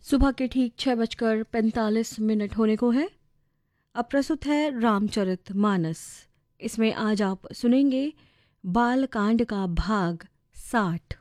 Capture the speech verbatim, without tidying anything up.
सुबह के ठीक छः बजकर पैंतालीस मिनट होने को है। अब प्रस्तुत है रामचरित मानस। इसमें आज आप सुनेंगे बाल कांड का भाग साठ।